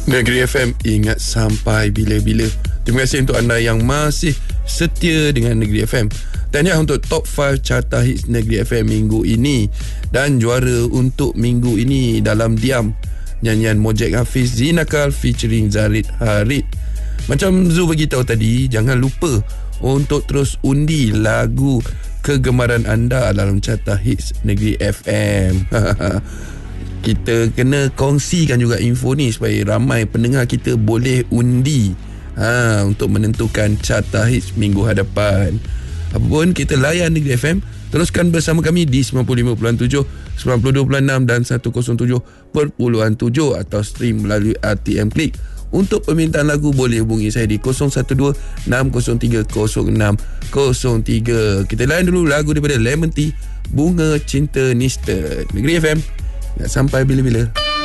Negeri FM, ingat sampai bila-bila. Terima kasih untuk anda yang masih setia dengan Negeri FM. Tahniah untuk top 5 carta hits Negeri FM minggu ini. Dan juara untuk minggu ini dalam diam, nyanyian Mojek Hafiz Zinakal featuring Zarid Harid. Macam Zu beritahu tadi, jangan lupa untuk terus undi lagu kegemaran anda dalam carta hits Negeri FM. Kita kena kongsikan juga info ni supaya ramai pendengar kita boleh undi untuk menentukan carta hits minggu hadapan. Apapun, kita layan Negeri FM. Teruskan bersama kami di 95.7, 92.6 dan 107.7 atau stream melalui RTM Klik. Untuk permintaan lagu boleh hubungi saya di 012-603-0603. Kita layan dulu lagu daripada Lemon Tea, Bunga Cinta Nista. Negeri FM, nak sampai bila-bila.